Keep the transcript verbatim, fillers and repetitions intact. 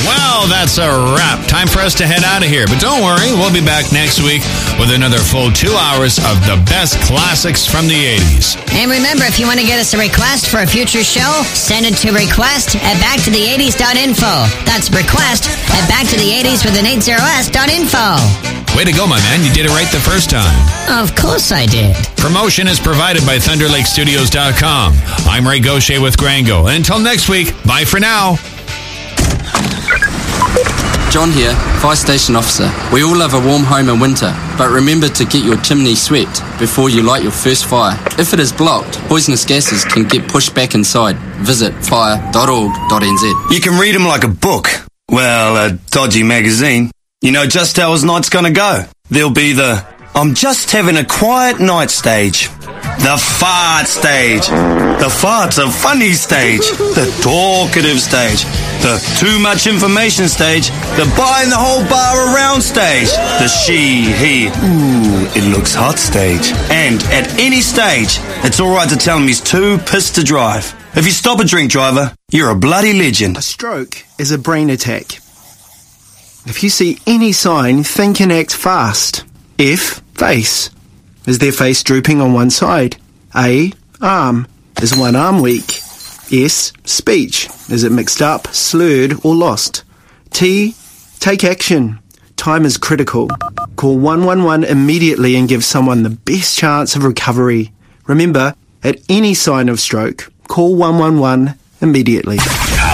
Well, that's a wrap. Time for us to head out of here. But don't worry, we'll be back next week with another full two hours of the best classics from the eighties. And remember, if you want to get us a request for a future show, send it to request at back to the eighties dot info. That's request at back to the eighties with an eighty s dot info. Way to go, my man. You did it right the first time. Of course I did. Promotion is provided by Thunder Lake Studios dot com. I'm Ray Gaucher with Grango. And until next week, bye for now. John here, Fire Station Officer. We all love a warm home in winter, but remember to get your chimney swept before you light your first fire. If it is blocked, poisonous gases can get pushed back inside. Visit fire dot org dot n z. You can read them like a book. Well, a dodgy magazine. You know just how his night's gonna go. There'll be the I'm just having a quiet night stage. The fart stage. The farts are funny stage. The talkative stage. The too much information stage. The buying the whole bar around stage. The she, he, ooh, it looks hot stage. And at any stage, it's alright to tell him he's too pissed to drive. If you stop a drink driver, you're a bloody legend. A stroke is a brain attack. If you see any sign, think and act fast. F, face. Is their face drooping on one side? A, arm. Is one arm weak? S, speech. Is it mixed up, slurred, or lost? T, take action. Time is critical. Call one one one immediately and give someone the best chance of recovery. Remember, at any sign of stroke, call one one one immediately.